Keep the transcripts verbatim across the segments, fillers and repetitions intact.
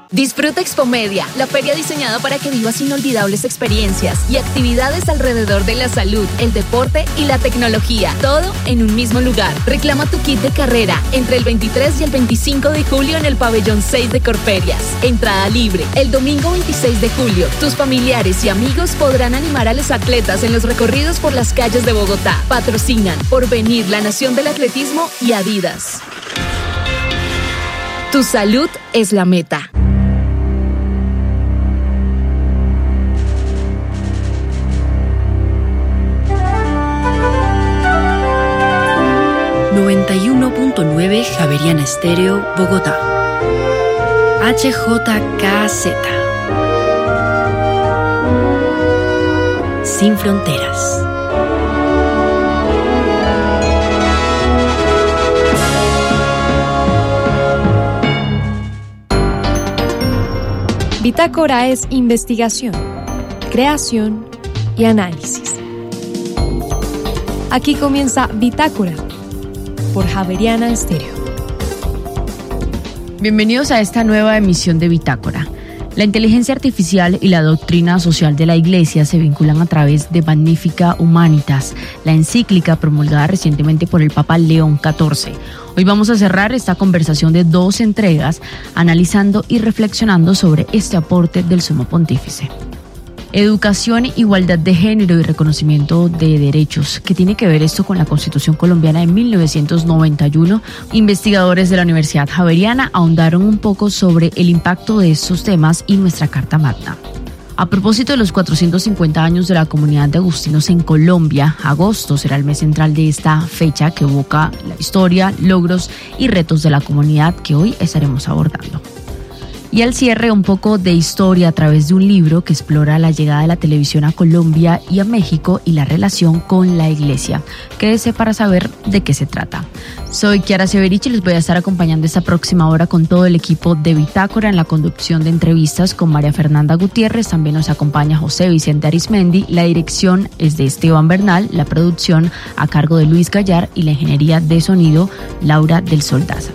Disfruta Expomedia, la feria diseñada para que vivas inolvidables experiencias y actividades alrededor de la salud, el deporte y la tecnología, todo en un mismo lugar. Reclama tu kit de carrera entre el veintitrés y el veinticinco de julio en el pabellón seis de Corferias. Entrada libre. El domingo veintiséis de julio, tus familiares y amigos podrán animar a los atletas en los recorridos por las calles de Bogotá. Patrocinan Porvenir, la Nación del Atletismo y Adidas. Tu salud es la meta. noventa y uno punto nueve Javeriana Estéreo, Bogotá. H J K Z. Sin fronteras. Bitácora es investigación, creación y análisis. Aquí comienza Bitácora por Javeriana Estéreo. Bienvenidos a esta nueva emisión de Bitácora. La inteligencia artificial y la doctrina social de la Iglesia se vinculan a través de Magnificat Humanitas, la encíclica promulgada recientemente por el Papa León catorce. Hoy vamos a cerrar esta conversación de dos entregas analizando y reflexionando sobre este aporte del Sumo Pontífice. Educación, igualdad de género y reconocimiento de derechos. ¿Qué tiene que ver esto con la Constitución colombiana de mil novecientos noventa y uno? Investigadores de la Universidad Javeriana ahondaron un poco sobre el impacto de estos temas y nuestra Carta Magna. A propósito de los cuatrocientos cincuenta años de la comunidad de agustinos en Colombia, agosto será el mes central de esta fecha que evoca la historia, logros y retos de la comunidad que hoy estaremos abordando. Y al cierre, un poco de historia a través de un libro que explora la llegada de la televisión a Colombia y a México y la relación con la Iglesia. Quédese para saber de qué se trata. Soy Kiara Severich y les voy a estar acompañando esta próxima hora con todo el equipo de Bitácora en la conducción de entrevistas con María Fernanda Gutiérrez. También nos acompaña José Vicente Arismendi. La dirección es de Esteban Bernal, la producción a cargo de Luis Gallar y la ingeniería de sonido Laura del Soldaza.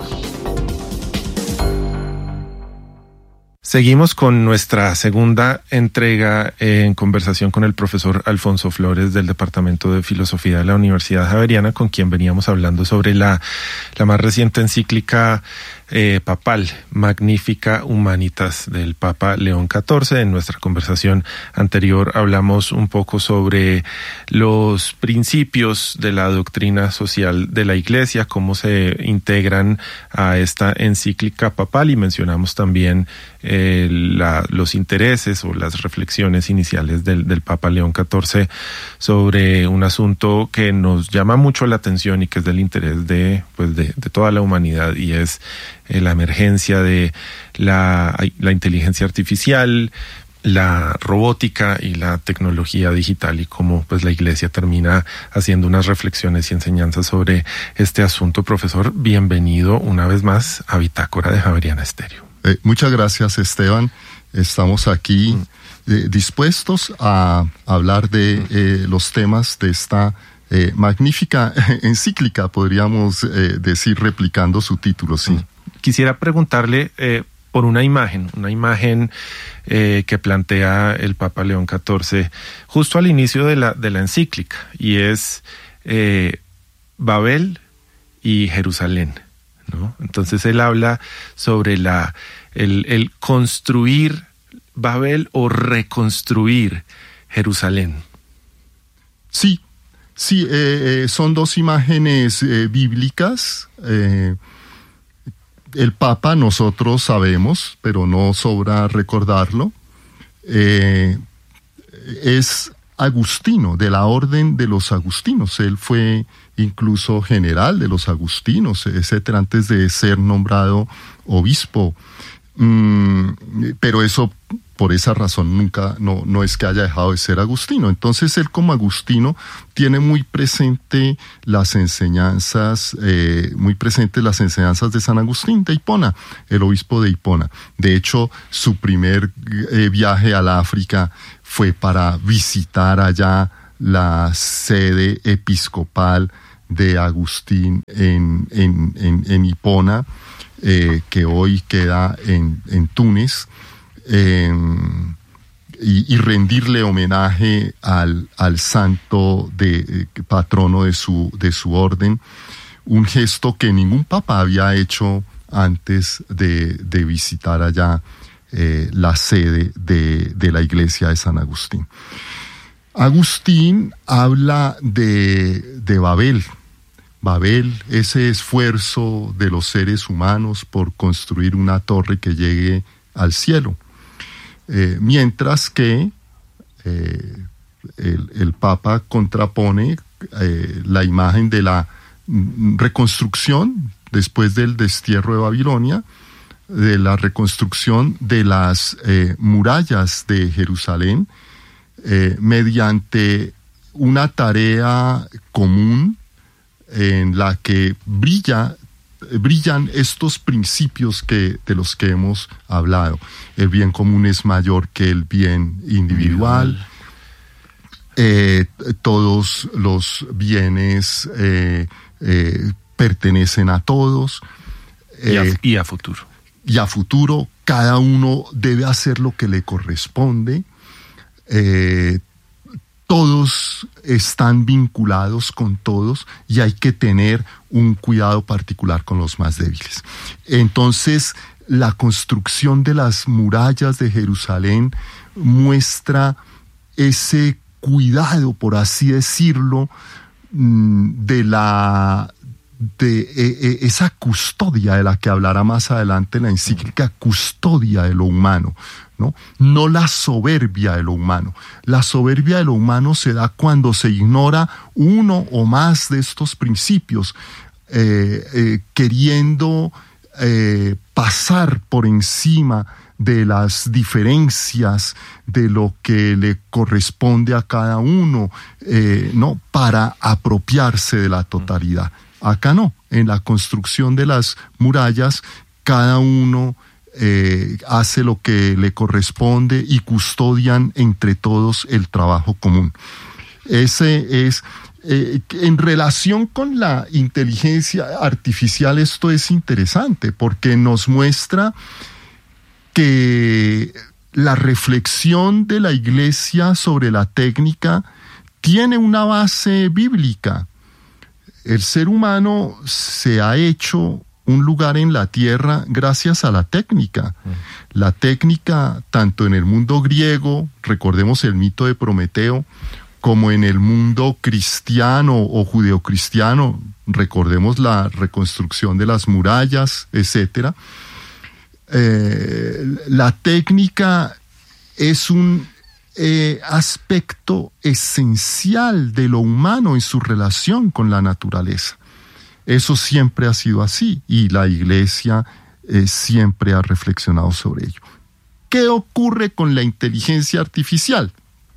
Seguimos con nuestra segunda entrega en conversación con el profesor Alfonso Flores del Departamento de Filosofía de la Universidad Javeriana, con quien veníamos hablando sobre la, la más reciente encíclica eh, papal, Magnificat Humanitas, del Papa León catorce. En nuestra conversación anterior hablamos un poco sobre los principios de la doctrina social de la Iglesia, cómo se integran a esta encíclica papal, y mencionamos también eh, la, los intereses o las reflexiones iniciales del, del Papa León catorce sobre un asunto que nos llama mucho la atención y que es del interés de, pues de, de toda la humanidad, y es eh, la emergencia de la, la inteligencia artificial, la robótica y la tecnología digital, y cómo pues la Iglesia termina haciendo unas reflexiones y enseñanzas sobre este asunto. Profesor, bienvenido una vez más a Bitácora de Javeriana Estéreo. Eh, muchas gracias, Esteban. Estamos aquí mm. eh, dispuestos a hablar de mm. eh, los temas de esta eh, magnífica encíclica, podríamos eh, decir, replicando su título, sí. Mm. Quisiera preguntarle eh, por una imagen, una imagen eh, que plantea el Papa León catorce justo al inicio de la, de la encíclica, y es eh, Babel y Jerusalén, ¿no? Entonces él habla sobre la el, el construir Babel o reconstruir Jerusalén. Sí, sí, eh, eh, son dos imágenes eh, bíblicas. Eh, el Papa, nosotros sabemos, pero no sobra recordarlo, eh, es agustino, de la orden de los agustinos. Él fue incluso general de los agustinos, etcétera, antes de ser nombrado obispo. Mm, pero eso, por esa razón, nunca, no, no es que haya dejado de ser agustino. Entonces, él como agustino tiene muy presente las enseñanzas, eh, muy presentes las enseñanzas de San Agustín de Hipona, el obispo de Hipona. De hecho, su primer eh, viaje al África fue para visitar allá la sede episcopal de Agustín en, en, en, en Hipona. eh, que hoy queda en, en Túnez, eh, y, y rendirle homenaje al, al santo de, eh, patrono de su, de su orden, un gesto que ningún papa había hecho antes de, de visitar allá eh, la sede de, de la iglesia de San Agustín. Agustín habla de, de Babel. Babel, ese esfuerzo de los seres humanos por construir una torre que llegue al cielo. Eh, mientras que eh, el, el Papa contrapone eh, la imagen de la reconstrucción después del destierro de Babilonia, de la reconstrucción de las eh, murallas de Jerusalén, eh, mediante una tarea común en la que brilla, brillan estos principios que, de los que hemos hablado. El bien común es mayor que el bien individual. Eh, todos los bienes eh, eh, pertenecen a todos. Eh, y, a, y a futuro. Y a futuro, cada uno debe hacer lo que le corresponde. Eh, todos están vinculados con todos y hay que tener un cuidado particular con los más débiles. Entonces, la construcción de las murallas de Jerusalén muestra ese cuidado, por así decirlo, de la de eh, esa custodia de la que hablará más adelante la encíclica, custodia de lo humano, ¿no? No la soberbia de lo humano. La soberbia de lo humano se da cuando se ignora uno o más de estos principios, eh, eh, queriendo eh, pasar por encima de las diferencias de lo que le corresponde a cada uno, eh, ¿no? Para apropiarse de la totalidad. Acá no, en la construcción de las murallas, cada uno eh, hace lo que le corresponde y custodian entre todos el trabajo común. Ese es, eh, en relación con la inteligencia artificial, esto es interesante porque nos muestra que la reflexión de la Iglesia sobre la técnica tiene una base bíblica. El ser humano se ha hecho un lugar en la tierra gracias a la técnica. Mm. La técnica, tanto en el mundo griego, recordemos el mito de Prometeo, como en el mundo cristiano o judeocristiano, recordemos la reconstrucción de las murallas, etcétera. Eh, la técnica es un eh, aspecto esencial de lo humano en su relación con la naturaleza. Eso siempre ha sido así y la Iglesia eh, siempre ha reflexionado sobre ello. ¿Qué ocurre con la inteligencia artificial?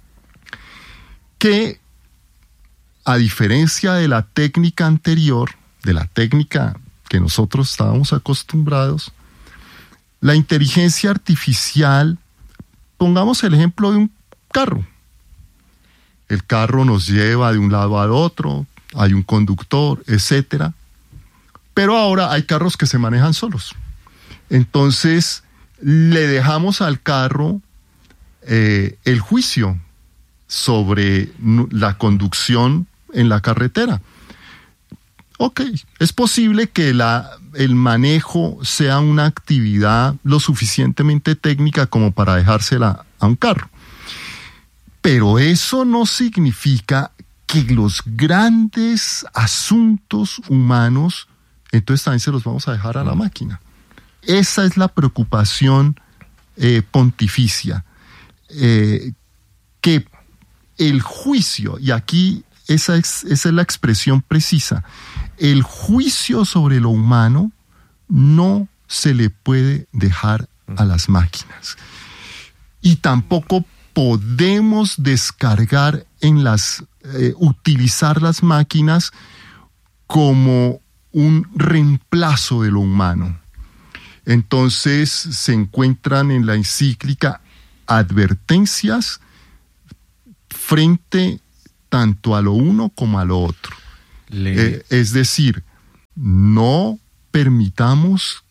Que, a diferencia de la técnica anterior, de la técnica que nosotros estábamos acostumbrados, la inteligencia artificial, pongamos el ejemplo de un carro. El carro nos lleva de un lado al otro, hay un conductor, etcétera. Pero ahora hay carros que se manejan solos. Entonces, le dejamos al carro eh, el juicio sobre la conducción en la carretera. Ok, es posible que la, el manejo sea una actividad lo suficientemente técnica como para dejársela a un carro. Pero eso no significa que los grandes asuntos humanos, entonces también se los vamos a dejar a la máquina. Esa es la preocupación eh, pontificia. Eh, que el juicio, y aquí esa es, esa es la expresión precisa, el juicio sobre lo humano no se le puede dejar a las máquinas. Y tampoco podemos descargar en las, eh, utilizar las máquinas como un reemplazo de lo humano. Entonces se encuentran en la encíclica advertencias frente tanto a lo uno como a lo otro. Eh, es decir, no permitamos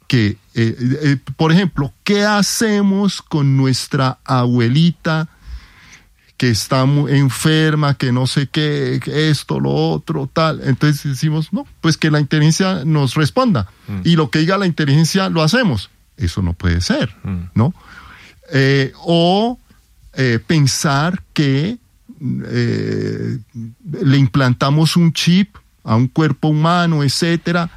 que, eh, eh, por ejemplo, ¿qué hacemos con nuestra abuelita que está muy enferma, que no sé qué, esto, lo otro, tal? Entonces decimos, no, pues que la inteligencia nos responda. Mm. Y lo que diga la inteligencia lo hacemos. Eso no puede ser, mm. ¿no? Eh, o eh, pensar que eh, le implantamos un chip a un cuerpo humano, etcétera,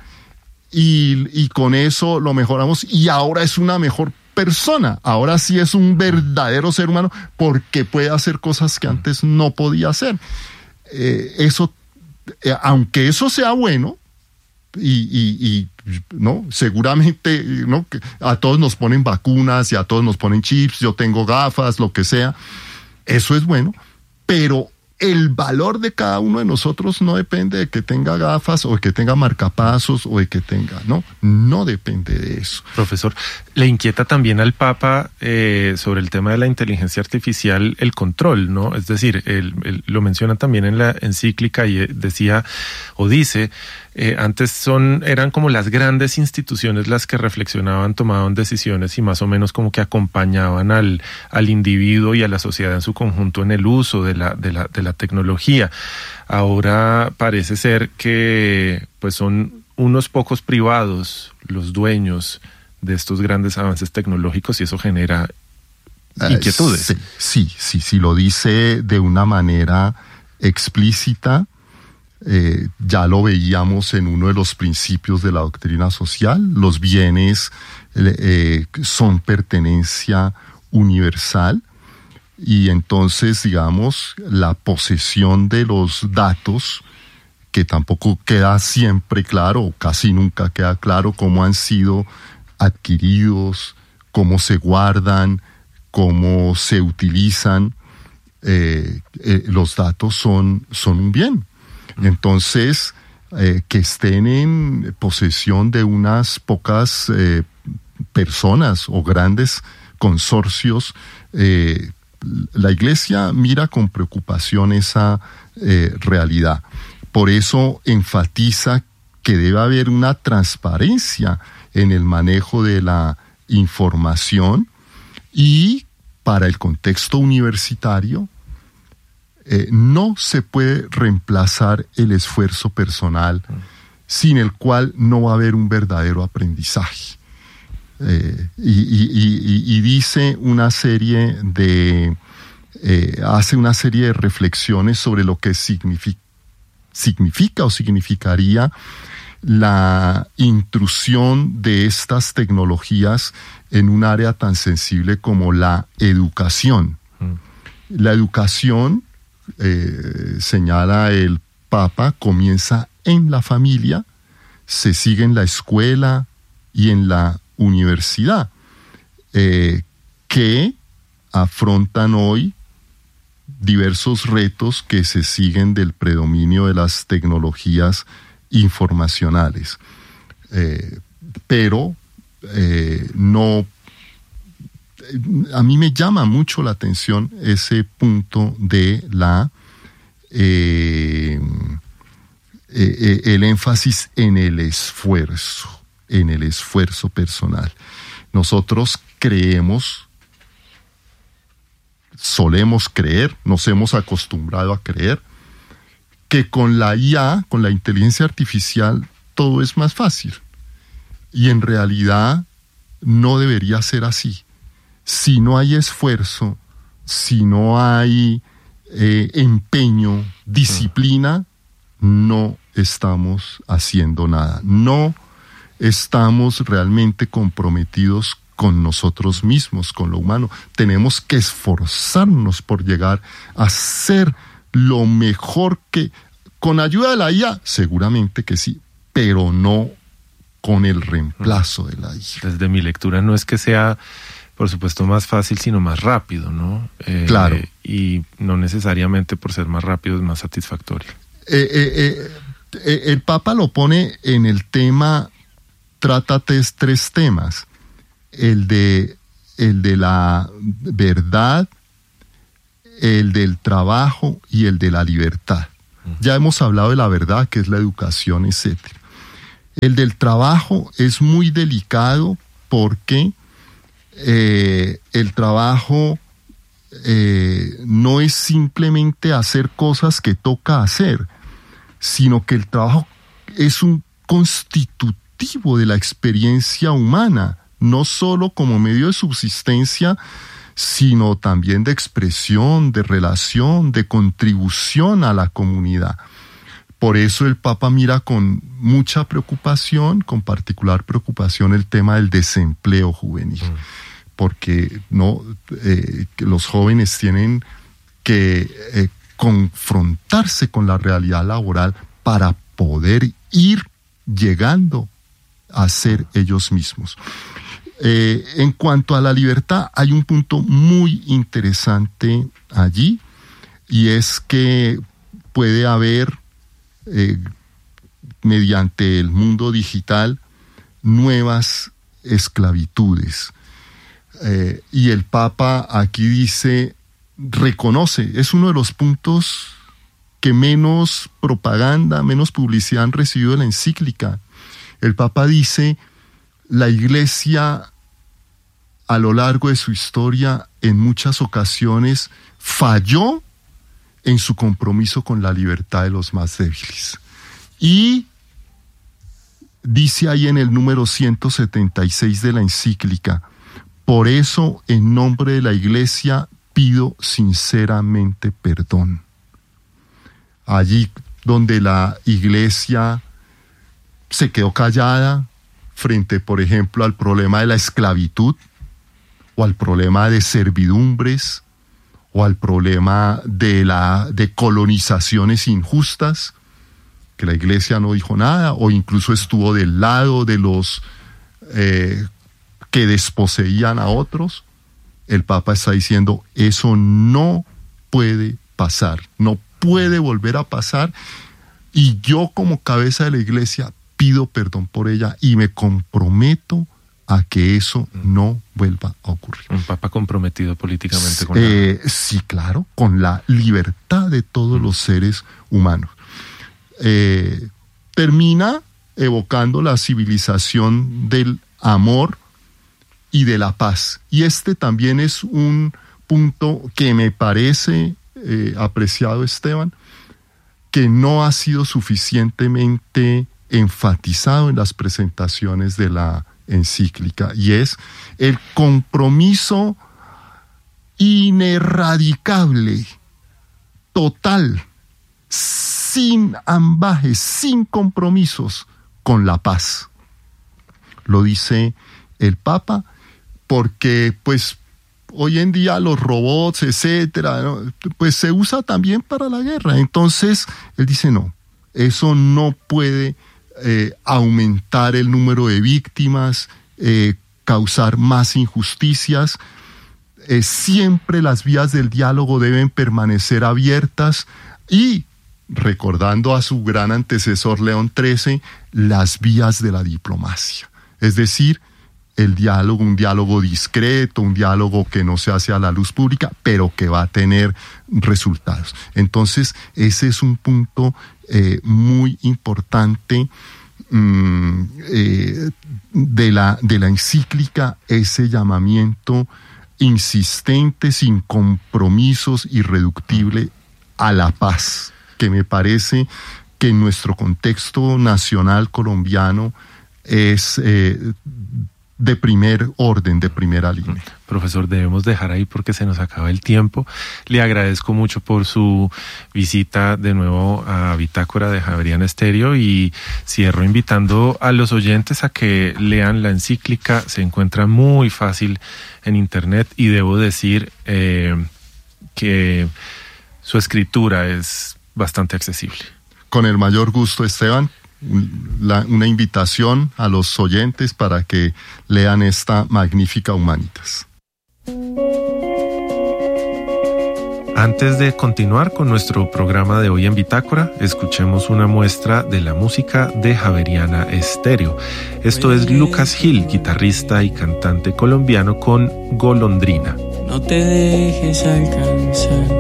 y, y con eso lo mejoramos y ahora es una mejor persona, ahora sí es un verdadero ser humano porque puede hacer cosas que antes no podía hacer. Eh, eso, eh, aunque eso sea bueno, y, y, y no, seguramente, ¿no?, que a todos nos ponen vacunas y a todos nos ponen chips, yo tengo gafas, lo que sea, eso es bueno, pero el valor de cada uno de nosotros no depende de que tenga gafas o de que tenga marcapasos o de que tenga, no, no depende de eso. Profesor, ¿le inquieta también al Papa eh, sobre el tema de la inteligencia artificial el control, no? Es decir, él, él lo menciona también en la encíclica y decía o dice, eh, antes son eran como las grandes instituciones las que reflexionaban, tomaban decisiones y más o menos como que acompañaban al, al individuo y a la sociedad en su conjunto en el uso de la, de la, de la tecnología. Ahora parece ser que pues son unos pocos privados los dueños de estos grandes avances tecnológicos y eso genera inquietudes. Uh, sí, sí, sí, sí, lo dice de una manera explícita. Eh, ya lo veíamos en uno de los principios de la doctrina social. Los bienes eh, son pertenencia universal y entonces, digamos, la posesión de los datos, que tampoco queda siempre claro, o casi nunca queda claro cómo han sido adquiridos, cómo se guardan, cómo se utilizan, eh, eh, los datos son, son un bien. Entonces, eh, que estén en posesión de unas pocas eh, personas o grandes consorcios, eh, la Iglesia mira con preocupación esa eh, realidad. Por eso enfatiza que debe haber una transparencia en el manejo de la información y para el contexto universitario eh, no se puede reemplazar el esfuerzo personal sin el cual no va a haber un verdadero aprendizaje. Eh, y, y, y, y dice una serie de, eh, hace una serie de reflexiones sobre lo que significa, significa o significaría la intrusión de estas tecnologías en un área tan sensible como la educación. Mm. La educación, eh, señala el Papa, comienza en la familia, se sigue en la escuela y en la universidad, eh, que afrontan hoy diversos retos que se siguen del predominio de las tecnologías informacionales. Eh, pero eh, no, a mí me llama mucho la atención ese punto de la eh, eh, el énfasis en el esfuerzo, en el esfuerzo personal. Nosotros creemos, solemos creer, nos hemos acostumbrado a creer que con la I A, con la inteligencia artificial, todo es más fácil. Y en realidad no debería ser así. Si no hay esfuerzo, si no hay eh, empeño, disciplina, no estamos haciendo nada. No estamos realmente comprometidos con nosotros mismos, con lo humano. Tenemos que esforzarnos por llegar a ser lo mejor que... ¿Con ayuda de la I A? Seguramente que sí, pero no con el reemplazo de la I A. Desde mi lectura no es que sea, por supuesto, más fácil, sino más rápido, ¿no? Eh, claro. Y no necesariamente por ser más rápido es más satisfactorio. Eh, eh, eh, el Papa lo pone en el tema... Trata tres, tres temas, el de, el de la verdad, el del trabajo y el de la libertad. Uh-huh. Ya hemos hablado de la verdad, que es la educación, etcétera. El del trabajo es muy delicado porque eh, el trabajo eh, no es simplemente hacer cosas que toca hacer, sino que el trabajo es un constitutivo de la experiencia humana, no solo como medio de subsistencia, sino también de expresión, de relación, de contribución a la comunidad. Por eso el Papa mira con mucha preocupación, con particular preocupación, el tema del desempleo juvenil, mm. porque no eh, que los jóvenes tienen que eh, confrontarse con la realidad laboral para poder ir llegando a ser ellos mismos. Eh, en cuanto a la libertad, hay un punto muy interesante allí, y es que puede haber, eh, mediante el mundo digital, nuevas esclavitudes. Eh, y el Papa aquí dice, reconoce, es uno de los puntos que menos propaganda, menos publicidad han recibido de la encíclica. El Papa dice, la Iglesia a lo largo de su historia en muchas ocasiones falló en su compromiso con la libertad de los más débiles. Y dice ahí en el número ciento setenta y seis de la encíclica, por eso en nombre de la Iglesia pido sinceramente perdón. Allí donde la Iglesia se quedó callada frente, por ejemplo, al problema de la esclavitud, o al problema de servidumbres, o al problema de, la, de colonizaciones injustas, que la Iglesia no dijo nada, o incluso estuvo del lado de los eh, que desposeían a otros. El Papa está diciendo, eso no puede pasar, no puede volver a pasar, y yo como cabeza de la Iglesia pido perdón por ella y me comprometo a que eso no vuelva a ocurrir. Un Papa comprometido políticamente con eh, la... Sí, claro, con la libertad de todos mm. los seres humanos. Eh, termina evocando la civilización del amor y de la paz. Y este también es un punto que me parece, eh, apreciado Esteban, que no ha sido suficientemente enfatizado en las presentaciones de la encíclica, y es el compromiso ineradicable, total, sin ambajes, sin compromisos, con la paz. Lo dice el Papa, porque pues hoy en día los robots, etcétera, ¿no? Pues se usa también para la guerra. Entonces él dice no, eso no puede Eh, aumentar el número de víctimas, eh, causar más injusticias. Eh, siempre las vías del diálogo deben permanecer abiertas, y, recordando a su gran antecesor León trece, las vías de la diplomacia. Es decir, el diálogo, un diálogo discreto, un diálogo que no se hace a la luz pública, pero que va a tener resultados. Entonces, ese es un punto eh, muy importante mm, eh, de la, de la encíclica, ese llamamiento insistente, sin compromisos, irreductible a la paz, que me parece que en nuestro contexto nacional colombiano es eh, de primer orden, de primera línea. Profesor, debemos dejar ahí porque se nos acaba el tiempo. Le agradezco mucho por su visita de nuevo a Bitácora de Javeriana Estéreo, y cierro invitando a los oyentes a que lean la encíclica. Se encuentra muy fácil en internet, y debo decir eh, que su escritura es bastante accesible. Con el mayor gusto, Esteban. La, una invitación a los oyentes para que lean esta magnífica Humanitas. Antes de continuar con nuestro programa de hoy en Bitácora, escuchemos una muestra de la música de Javeriana Estéreo. Esto es Lucas Gil, guitarrista y cantante colombiano, con Golondrina. No te dejes alcanzar